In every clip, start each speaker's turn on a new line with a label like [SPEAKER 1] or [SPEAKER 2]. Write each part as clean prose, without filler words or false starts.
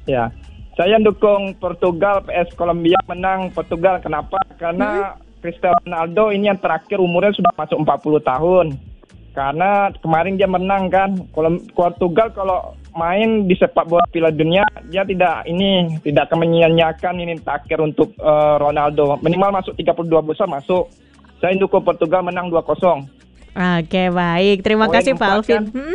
[SPEAKER 1] Ya, saya dukung Portugal. PS Kolombia menang Portugal. Kenapa? Karena Cristiano Ronaldo ini yang terakhir umurnya sudah masuk 40 tahun. Karena kemarin dia menang kan. Kalau Portugal kalau main di sepak bola Piala Dunia, dia tidak akan menyia-nyiakan ini terakhir untuk Ronaldo. Minimal masuk 32 besar masuk. Saya dukung Portugal menang 2-0.
[SPEAKER 2] Oke, baik. Terima
[SPEAKER 1] Poin
[SPEAKER 2] kasih Pak
[SPEAKER 1] 4
[SPEAKER 2] Alvin.
[SPEAKER 1] kan?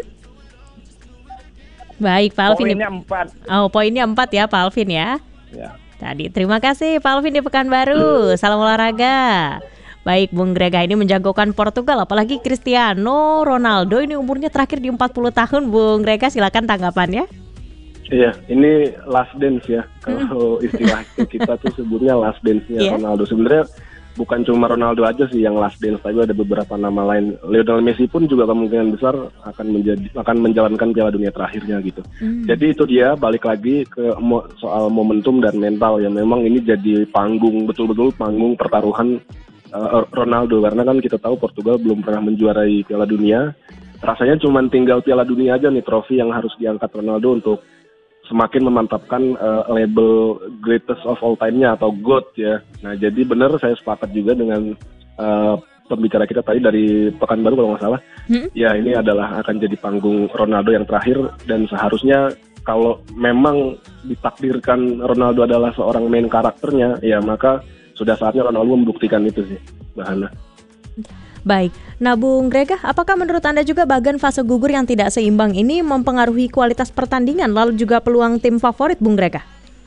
[SPEAKER 2] Baik, Pak Alvin.
[SPEAKER 1] Poinnya 4.
[SPEAKER 2] Oh, poinnya 4 ya Pak Alvin ya.
[SPEAKER 1] Ya.
[SPEAKER 2] Tadi terima kasih Pak Alvin di Pekanbaru. Salam olahraga. Baik, Bung Grega ini menjagokan Portugal, apalagi Cristiano Ronaldo ini umurnya terakhir di 40 tahun. Bung Grega, silakan tanggapannya.
[SPEAKER 3] Iya, ini last dance ya. Kalau istilah kita tuh sebutnya last dance-nya Ronaldo. Sebenarnya bukan cuma Ronaldo aja sih yang last dance, tapi ada beberapa nama lain. Lionel Messi pun juga kemungkinan besar akan menjalankan Piala Dunia terakhirnya gitu. Jadi itu dia, balik lagi ke soal momentum dan mental ya. Memang ini jadi panggung, betul-betul panggung pertaruhan Ronaldo, karena kan kita tahu Portugal belum pernah menjuarai Piala Dunia. Rasanya cuma tinggal Piala Dunia aja nih trofi yang harus diangkat Ronaldo untuk semakin memantapkan label greatest of all time-nya atau GOAT ya. Nah jadi benar, saya sepakat juga dengan pembicara kita tadi dari Pekanbaru kalau nggak salah. Ya ini adalah akan jadi panggung Ronaldo yang terakhir, dan seharusnya kalau memang ditakdirkan Ronaldo adalah seorang main karakternya, ya maka sudah saatnya Ronaldo membuktikan itu sih, Mbak Hana.
[SPEAKER 2] Baik, nah Bung Grega, apakah menurut Anda juga bagan fase gugur yang tidak seimbang ini mempengaruhi kualitas pertandingan, lalu juga peluang tim favorit, Bung Grega?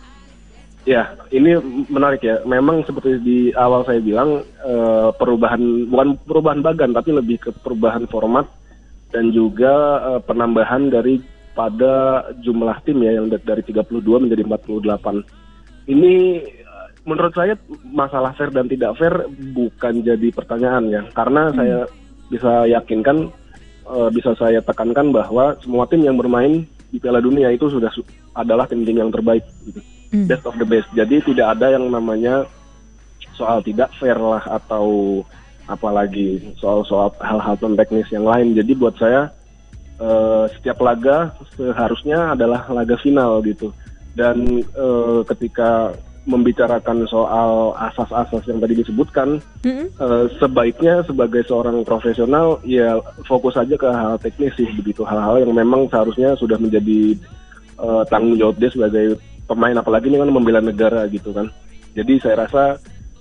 [SPEAKER 3] Ya, ini menarik ya. Memang seperti di awal saya bilang, bukan perubahan bagan, tapi lebih ke perubahan format dan juga penambahan pada jumlah tim ya, yang dari 32 menjadi 48. Ini menurut saya masalah fair dan tidak fair bukan jadi pertanyaan ya, karena saya bisa yakinkan, bisa saya tekankan bahwa semua tim yang bermain di Piala Dunia itu sudah adalah tim-tim yang terbaik, gitu. Best of the best. Jadi tidak ada yang namanya soal tidak fair lah, atau apalagi soal hal-hal teknis yang lain. Jadi buat saya setiap laga seharusnya adalah laga final gitu. Dan ketika membicarakan soal asas-asas yang tadi disebutkan, sebaiknya sebagai seorang profesional ya fokus aja ke hal teknis sih, begitu, hal-hal yang memang seharusnya sudah menjadi tanggung jawab dia sebagai pemain, apalagi ini kan membela negara gitu kan. Jadi saya rasa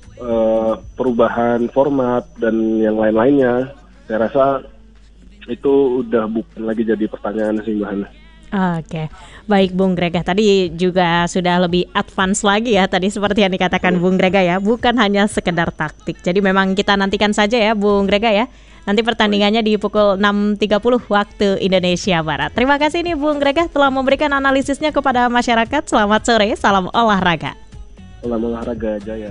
[SPEAKER 3] perubahan format dan yang lain-lainnya, saya rasa itu udah bukan lagi jadi pertanyaan sih, Mbak Hana.
[SPEAKER 2] Oke, baik Bung Grega, tadi juga sudah lebih advance lagi ya, tadi seperti yang dikatakan Bung Grega ya, bukan hanya sekedar taktik. Jadi memang kita nantikan saja ya Bung Grega ya, nanti pertandingannya di pukul 6.30 waktu Indonesia Barat. Terima kasih nih Bung Grega telah memberikan analisisnya kepada masyarakat. Selamat sore, salam olahraga.
[SPEAKER 3] Salam olahraga, Jaya.